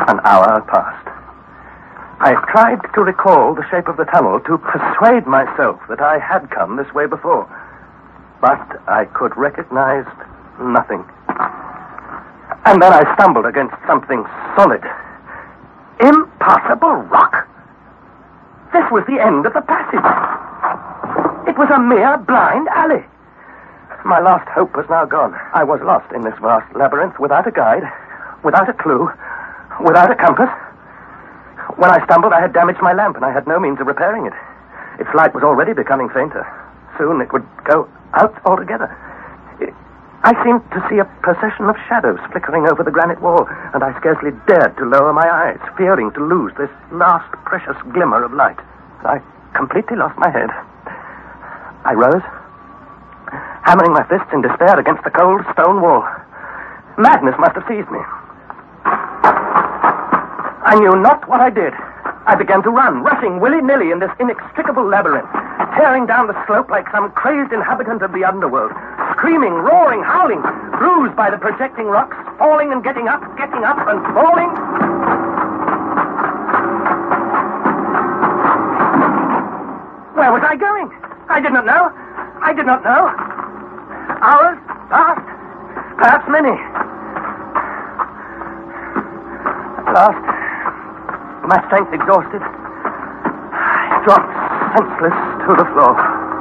An hour passed. I tried to recall the shape of the tunnel to persuade myself that I had come this way before. But I could recognize nothing. And then I stumbled against something solid. Impossible rock! This was the end of the passage. It was a mere blind alley. My last hope was now gone. I was lost in this vast labyrinth without a guide, without a clue, without a compass. When I stumbled, I had damaged my lamp, and I had no means of repairing it. Its light was already becoming fainter. Soon it would go out altogether. I seemed to see a procession of shadows flickering over the granite wall, and I scarcely dared to lower my eyes, fearing to lose this last precious glimmer of light. I completely lost my head. I rose, hammering my fists in despair against the cold stone wall. Madness must have seized me. I knew not what I did. I began to run, rushing willy-nilly in this inextricable labyrinth, tearing down the slope like some crazed inhabitant of the underworld, screaming, roaring, howling, bruised by the projecting rocks, falling and getting up and falling. Where was I going? I did not know. I did not know. Hours passed, perhaps many. At last, my strength exhausted, I dropped senseless to the floor.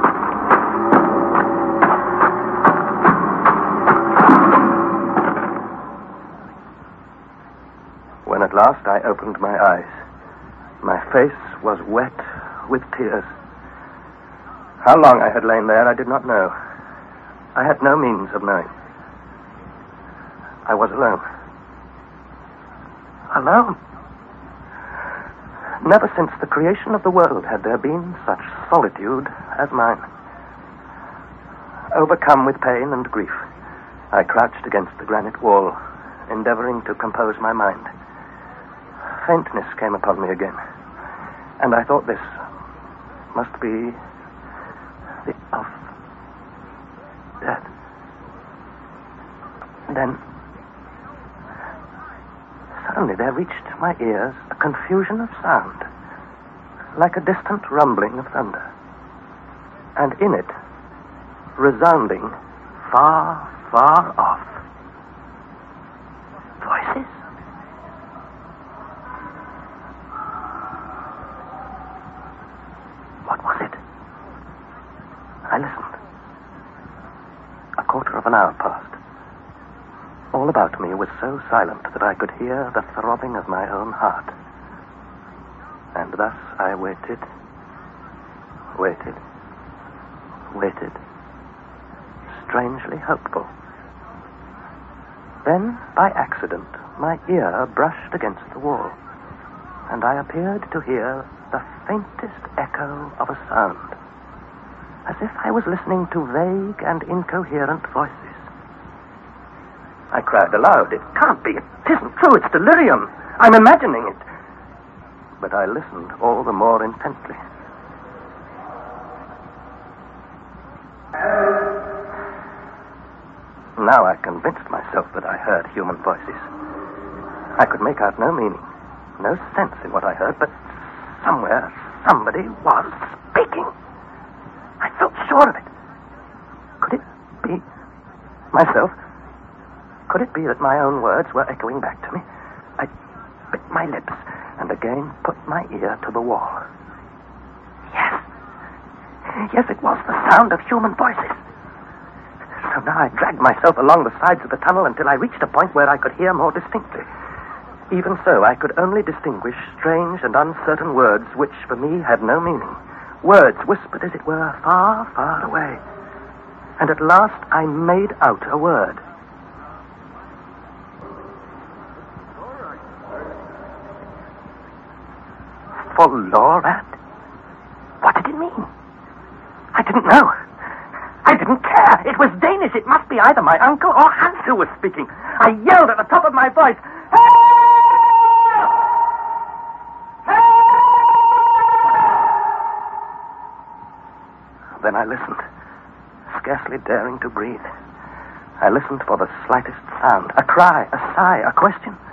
When at last I opened my eyes, my face was wet with tears. How long I had lain there, I did not know. I had no means of knowing. I was alone. Alone. Never since the creation of the world had there been such solitude as mine. Overcome with pain and grief, I crouched against the granite wall, endeavoring to compose my mind. Faintness came upon me again, and I thought this must be the of death. Then, suddenly there reached my ears a confusion of sound, like a distant rumbling of thunder, and in it, resounding far, far off, voices. What was it? I listened. A quarter of an hour passed. All about me was so silent that I could hear the throbbing of my own heart. And thus I waited, strangely hopeful. Then, by accident, my ear brushed against the wall, and I appeared to hear the faintest echo of a sound, as if I was listening to vague and incoherent voices. I cried aloud, "It can't be, it isn't true, it's delirium. I'm imagining it." But I listened all the more intently. Now I convinced myself that I heard human voices. I could make out no meaning, no sense in what I heard, but somewhere somebody was speaking. I felt sure of it. Could it be myself? Could it be that my own words were echoing back to me? I bit my lips and again put my ear to the wall. Yes, it was the sound of human voices. So now I dragged myself along the sides of the tunnel until I reached a point where I could hear more distinctly. Even so, I could only distinguish strange and uncertain words which, for me, had no meaning. Words whispered, as it were, far, far away. And at last I made out a word. Folorat? What did it mean? I didn't know. I didn't care. It was Danish. It must be either my uncle or Hans who was speaking. I yelled at the top of my voice, "Help! Help!" Then I listened, scarcely daring to breathe. I listened for the slightest sound, a cry, a sigh, a question.